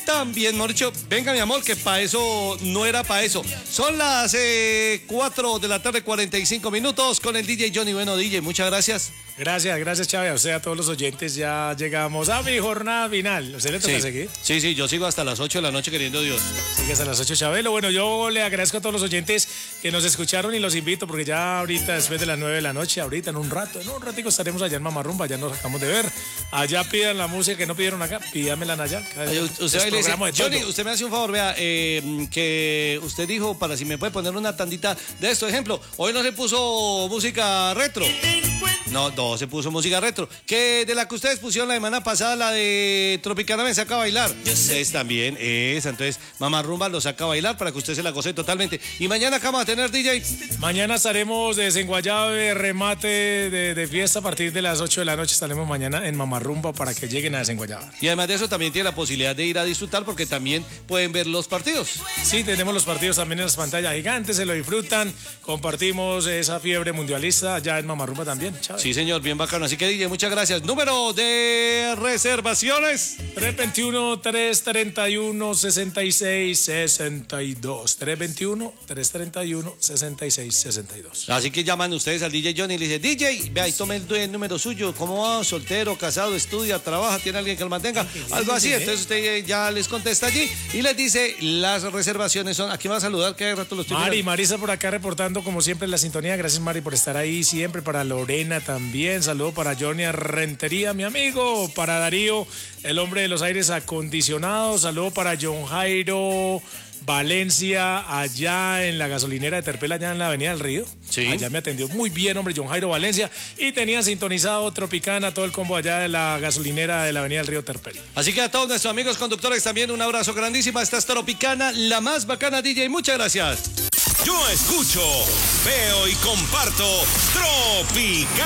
también, Mauricio, venga mi amor, que para eso no era para eso. Son las 4 de la tarde, 45 minutos con el DJ Johnny. Bueno, DJ, muchas gracias. Gracias, Chávez. O sea, a todos los oyentes, ya llegamos a mi jornada final. ¿Usted le toca seguir? Sí, yo sigo hasta las 8 de la noche, queriendo Dios. Sigue hasta las 8, Chabelo. Bueno, yo le agradezco a todos los oyentes que nos escucharon y los invito, porque ya ahorita, después de las 9 de la noche, ahorita en un ratico estaremos allá en Mamarrumba, ya nos acabamos de ver. Allá pidan la música que no pidieron acá, pídamela allá. Usted le dice, Johnny, usted me hace un favor, vea, que usted dijo, para si me puede poner una tandita de esto. Ejemplo, hoy no se puso música retro. No, se puso música retro. Que de la que ustedes pusieron la semana pasada, la de Tropicana me saca a bailar. Ustedes también, esa. Entonces, Mamarrumba lo saca a bailar para que usted se la goce totalmente. Y mañana acá vamos a tener, DJ. Mañana estaremos desenguayados de remate de fiesta a partir de las 8 de la noche. Estaremos mañana en Mamarrumba para que lleguen a desenguayar. Y además de eso, también tiene la posibilidad de ir a disfrutar porque también pueden ver los partidos. Sí, tenemos los partidos también en las pantallas gigantes, se lo disfrutan. Compartimos esa fiebre mundialista allá en Mamarrumba también. Chávez. Sí, señor, bien bacano. Así que, DJ, muchas gracias. Número de reservaciones: 321-331-6662. 321-331-6662. Así que llaman ustedes al DJ Johnny y le dicen, DJ, vea, y tome el número suyo. ¿Cómo va? ¿Soltero, casado, estudia, trabaja, tiene alguien que lo mantenga? Algo así. Entonces usted ya les contesta allí y les dice, las reservaciones son... Aquí va a saludar, que hace rato lo estoy mirando. Marisa por acá reportando como siempre la sintonía. Gracias, Mari, por estar ahí siempre. Para Lorena también. Saludo para Johnny Rentería, mi amigo. Para Darío, el hombre de los aires acondicionados. Saludo para John Jairo Valencia, allá en la gasolinera de Terpel, allá en la Avenida del Río. Sí. Allá me atendió muy bien, hombre, John Jairo Valencia. Y tenía sintonizado Tropicana, todo el combo allá de la gasolinera de la Avenida del Río Terpel. Así que a todos nuestros amigos conductores también un abrazo grandísimo. Esta es Tropicana, la más bacana, DJ. Muchas gracias. Yo escucho, veo y comparto Tropicana.